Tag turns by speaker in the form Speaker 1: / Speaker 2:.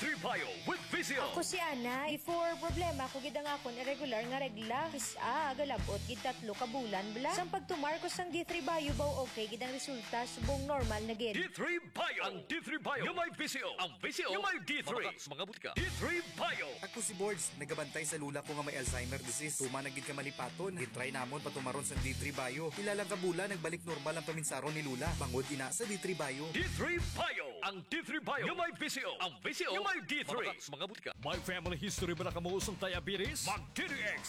Speaker 1: D3 Bio with Vizio.
Speaker 2: Ako si Ana, before problema ko gid ang akon irregular nga regla. Galabot gid 3 ka bulan bla. Sang pagtumar ko sang D3 Bio baw okay gid ang resulta subong normal na gid.
Speaker 1: D3 Bio. Ang D3 Bio yung may Vizio. Ang Vizio yung may D3. Mga butika. D3 Bio.
Speaker 3: Ako si Boards, nagabantay sa lula ko nga may Alzheimer disease. Tuma na gid ka malipaton. Gitry namon patumaron sa D3 Bio. Ilalang kabula nagbalik normal ang paminsaron ni lula. Bangod ina sa D3 Bio.
Speaker 1: D3 Bio. Ang D3 Bio yung may Vizio. Ang Vizio yung may D3. Mga butika.
Speaker 4: May family history ba na kamuusong diabetes?
Speaker 1: Mag-DDX